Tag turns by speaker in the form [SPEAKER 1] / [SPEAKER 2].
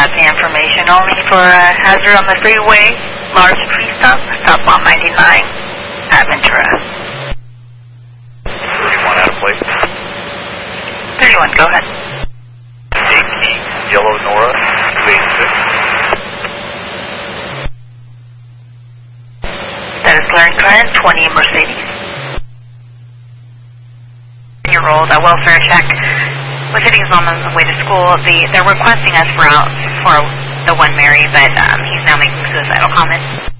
[SPEAKER 1] That's the information only for hazard on the freeway. Large pre-stop, stop on 99 at Ventura.
[SPEAKER 2] 31 out of place.
[SPEAKER 1] 31, go ahead.
[SPEAKER 2] 18 Yellow Nora, 286.
[SPEAKER 1] That is Clarence Current, 20 Mercedes. Year-old, a welfare check. Was hitting his mom on the way to school. They're requesting us for the one Mary, but he's now making suicidal comments.